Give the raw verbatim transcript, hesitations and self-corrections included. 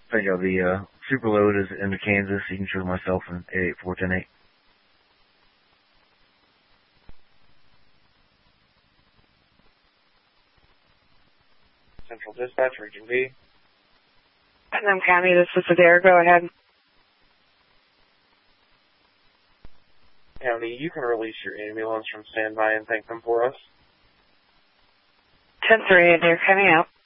There you go. The uh, super load is into Kansas. You can show myself in eight eight four one zero eight. Central Dispatch, Region B. Putnam County, this is Adair. Go ahead. County, you can release your ambulance from standby and thank them for us. ten three, Adair, coming out.